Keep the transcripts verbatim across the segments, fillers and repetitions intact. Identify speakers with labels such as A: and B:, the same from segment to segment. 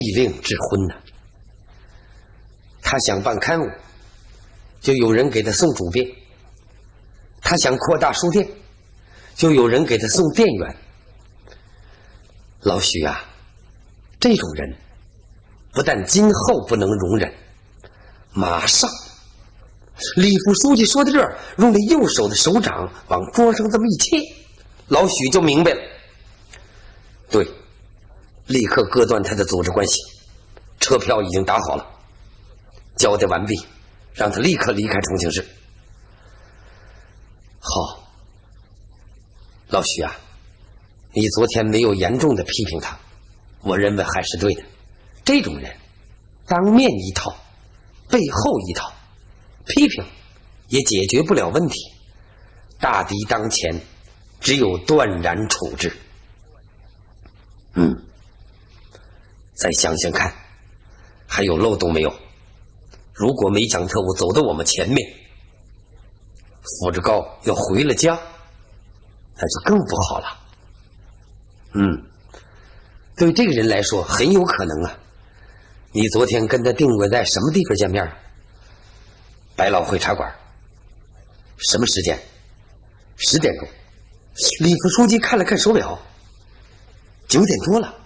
A: 议令致婚呢。他想办刊物，就有人给他送主编；他想扩大书店，就有人给他送店员。老许啊，这种人不但今后不能容忍，马上李副书记说到这儿，用了右手的手掌往桌上这么一切，老许就明白了。对，立刻割断他的组织关系，车票已经打好了，交代完毕，让他立刻离开重庆市。好，老许啊，你昨天没有严重的批评他，我认为还是对的。这种人当面一套，背后一套，批评也解决不了问题，大敌当前，只有断然处置。嗯，再想想看，还有漏洞没有？如果美蒋特务走到我们前面，傅志高要回了家，那就更不好了。嗯，对这个人来说很有可能啊。你昨天跟他定位在什么地方见面啊？百老汇茶馆。什么时间？十点钟。李副书记看了看手表，九点多了。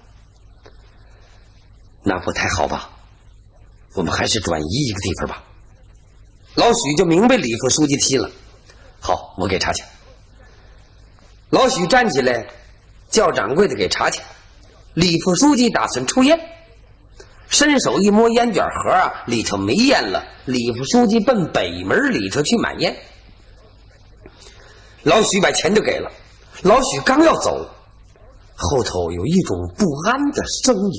A: 那不太好吧？我们还是转移一个地方吧。老许就明白李副书记提了。好，我给查去。老许站起来叫掌柜的给查去。李副书记打算抽烟，伸手一摸烟卷盒啊，里头没烟了。李副书记奔北门里头去买烟。老许把钱就给了。老许刚要走，后头有一种不安的声音。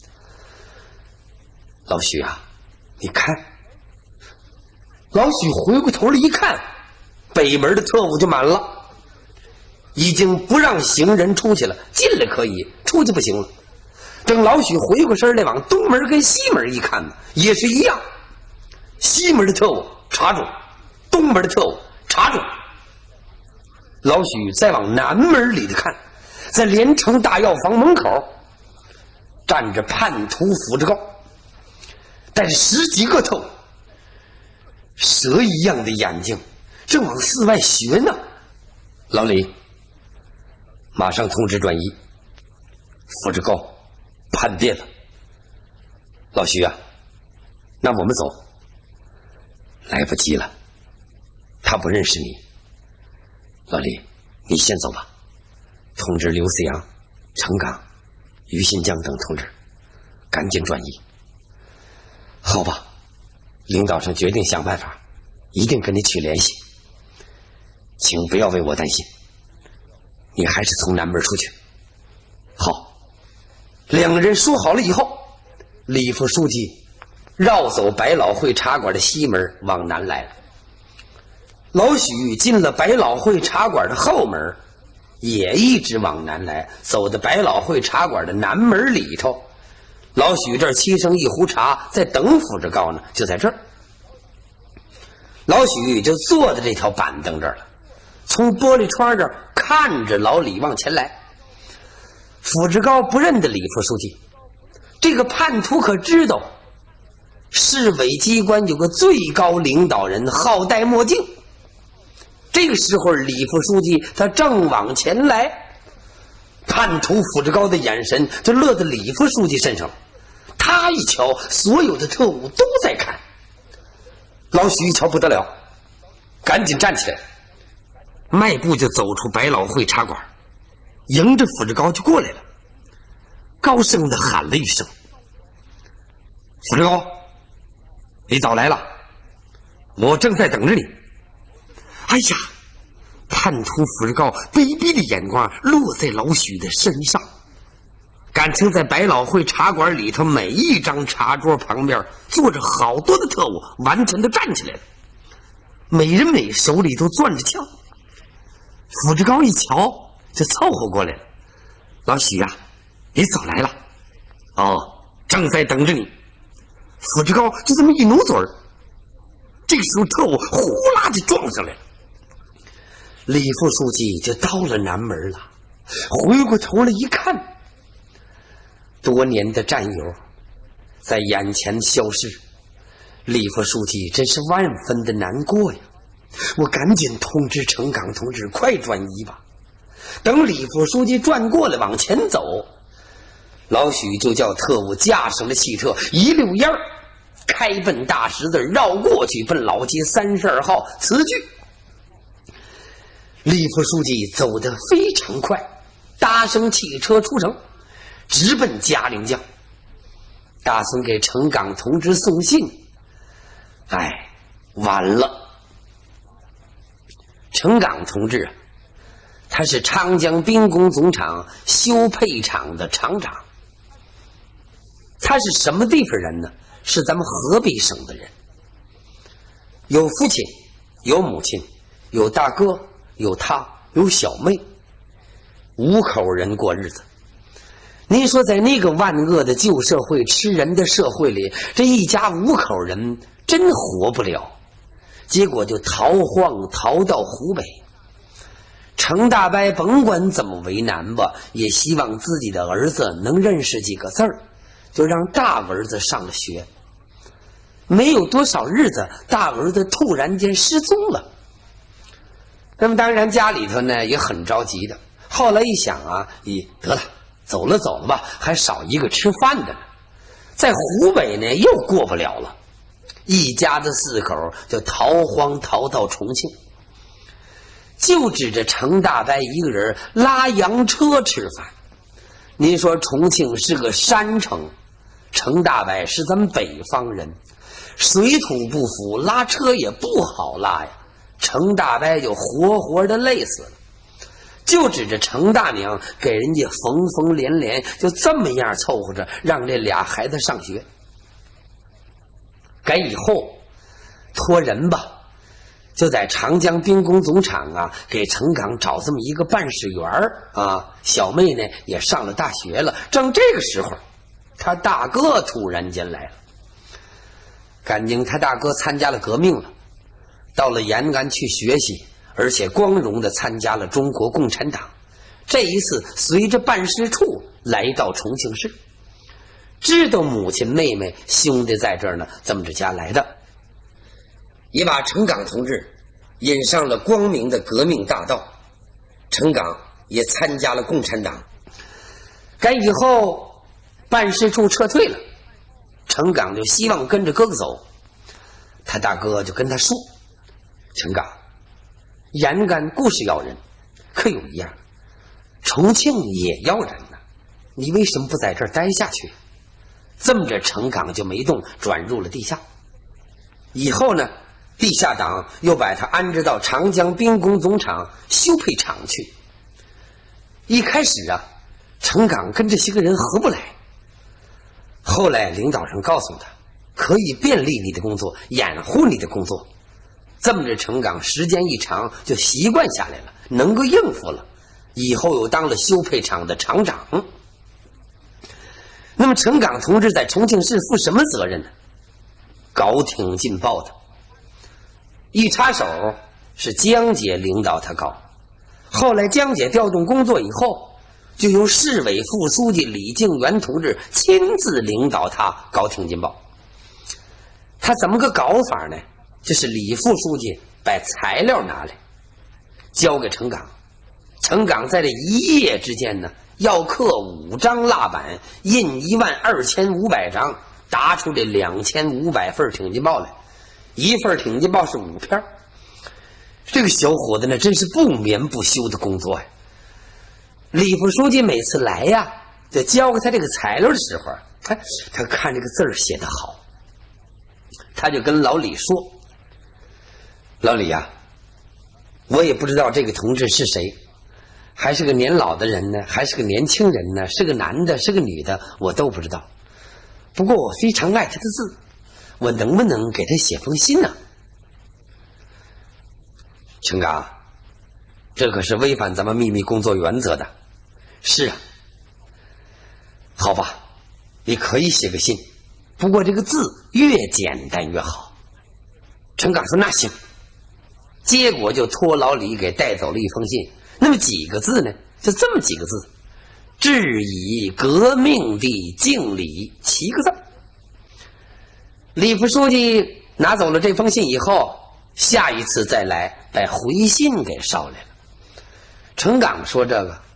A: 老许啊，你看。老许回过头来一看，北门的特务就满了，已经不让行人出去了，进来可以，出去不行了。等老许回过身来往东门跟西门一看呢，也是一样，西门的特务查住，东门的特务查住。老许再往南门里头看，在连城大药房门口站着叛徒傅志高，带着十几个特务，蛇一样的眼睛正往寺外学呢。老李，马上通知转移，傅志高叛变了。老徐啊，那我们走。来不及了，他不认识你。老李，你先走吧，通知刘思阳、程刚、于新江等同志赶紧转移。好吧，领导上决定想办法，一定跟你取联系，请不要为我担心，你还是从南门出去。好，两个人说好了以后，李副书记绕走百老汇茶馆的西门往南来了。老许进了百老汇茶馆的后门，也一直往南来，走到百老汇茶馆的南门里头。老许这儿沏上一壶茶，在等傅志高呢，就在这儿。老许就坐在这条板凳这儿了，从玻璃窗这儿看着老李往前来。傅志高不认得李副书记，这个叛徒可知道市委机关有个最高领导人好戴墨镜。这个时候李副书记他正往前来，叛徒傅志高的眼神就落在李副书记身上了。他一瞧，所有的特务都在看。老许一瞧不得了，赶紧站起来，迈步就走出百老汇茶馆，迎着傅志高就过来了，高声的喊了一声：“傅志高，你早来了，我正在等着你。”哎呀，叛徒傅志高卑鄙的眼光落在老许的身上。感情在百老汇茶馆里头，每一张茶桌旁边坐着好多的特务，完全都站起来了，每人每手里都攥着枪。傅志高一瞧就凑合过来了：“老许啊，你早来了。哦，正在等着你。”傅志高就这么一努嘴儿，这个时候特务呼啦就撞上来了。李副书记就到了南门了，回过头来一看，多年的战友在眼前消失。李副书记真是万分的难过呀！我赶紧通知程岗同志快转移吧。等李副书记转过来往前走，老许就叫特务驾驶了汽车一溜烟儿开奔大十字，绕过去奔老街三十二号词句。李副书记走得非常快，搭乘汽车出城，直奔嘉陵江，打算给程岗同志送信。哎，晚了。程岗同志啊，他是长江兵工总厂修配厂的厂长。他是什么地方人呢？是咱们河北省的人，有父亲，有母亲，有大哥，有他，有小妹，五口人过日子。您说在那个万恶的旧社会、吃人的社会里，这一家五口人真活不了，结果就逃荒逃到湖北。程大伯甭管怎么为难吧，也希望自己的儿子能认识几个字儿，就让大儿子上了学。没有多少日子，大儿子突然间失踪了。那么当然家里头呢也很着急的，后来一想啊，咦，得了，走了走了吧，还少一个吃饭的呢。在湖北呢又过不了了，一家子四口就逃荒逃到重庆，就指着程大伯一个人拉洋车吃饭。您说重庆是个山城，程大伯是咱们北方人，水土不服，拉车也不好拉呀。程大伯就活活的累死了，就指着程大娘给人家缝缝连连，就这么样凑合着让这俩孩子上学。改以后托人吧，就在长江兵工总厂啊给程岗找这么一个办事员啊。小妹呢也上了大学了。正这个时候，他大哥突然间来了。感情他大哥参加了革命了，到了延安去学习，而且光荣地参加了中国共产党。这一次随着办事处来到重庆市，知道母亲妹妹兄弟在这儿呢，这么着家来的，也把程岗同志引上了光明的革命大道。程岗也参加了共产党。该以后办事处撤退了，程岗就希望跟着哥哥走。他大哥就跟他说，程岗，延安固是要人，可有一样，重庆也要人呢，你为什么不在这儿待下去？这么着程岗就没动，转入了地下。以后呢，地下党又把他安置到长江兵工总厂修配厂去。一开始啊，程岗跟这些个人合不来，后来领导上告诉他，可以便利你的工作，掩护你的工作。这么着程岗时间一长就习惯下来了，能够应付了，以后又当了修配厂的厂长。那么程岗同志在重庆市负什么责任呢？搞挺劲爆的。一插手是江姐领导他搞，后来江姐调动工作以后，就由市委副书记李敬元同志亲自领导他搞挺劲爆。他怎么个搞法呢？就是李副书记把材料拿来交给程岗，程岗在这一夜之间呢，要刻五张蜡板，印一万二千五百张，打出这两千五百份挺劲报来，一份挺劲报是五片。这个小伙子呢，真是不眠不休的工作呀。李副书记每次来呀，就交给他这个材料的时候，他他看这个字儿写得好，他就跟老李说，老李呀、啊，我也不知道这个同志是谁，还是个年老的人呢，还是个年轻人呢，是个男的是个女的，我都不知道。不过我非常爱他的字，我能不能给他写封信呢？程岗，这可是违反咱们秘密工作原则的。是啊，好吧，你可以写个信，不过这个字越简单越好。程岗说那行，结果就托老李给带走了一封信。那么几个字呢？就这么几个字，致以革命的敬礼，七个字。 李副书记拿走了这封信以后，下一次再来，把回信给捎来了。程岗说这个